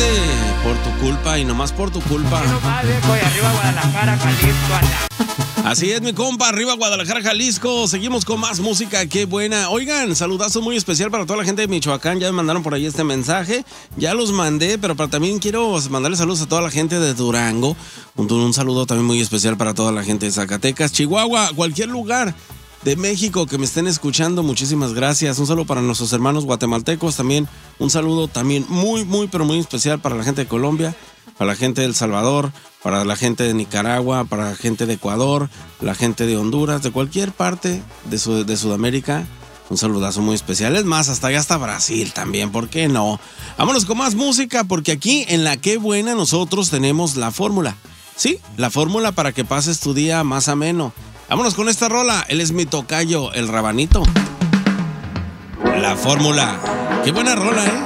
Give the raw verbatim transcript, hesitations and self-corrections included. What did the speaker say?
por tu culpa y nomás por tu culpa. Y nomás, viejo, y arriba Guadalajara, Jalisco, anda. Así es, mi compa, arriba Guadalajara, Jalisco. Seguimos con más música, qué buena. Oigan, saludazo muy especial para toda la gente de Michoacán. Ya me mandaron por ahí este mensaje. Ya los mandé, pero para, también quiero mandarle saludos a toda la gente de Durango. Un, un saludo también muy especial para toda la gente de Zacatecas, Chihuahua, cualquier lugar de México que me estén escuchando. Muchísimas gracias. Un saludo para nuestros hermanos guatemaltecos también. Un saludo también muy, muy, pero muy especial para la gente de Colombia, para la gente de El Salvador, para la gente de Nicaragua, para la gente de Ecuador, la gente de Honduras, de cualquier parte de, su, de Sudamérica. Un saludazo muy especial. Es más, hasta allá hasta Brasil también, ¿por qué no? Vámonos con más música, porque aquí en La Qué Buena nosotros tenemos la fórmula. Sí, la fórmula para que pases tu día más ameno. Vámonos con esta rola. Él es mi tocayo, el Rabanito. La fórmula. Qué buena rola, ¿eh?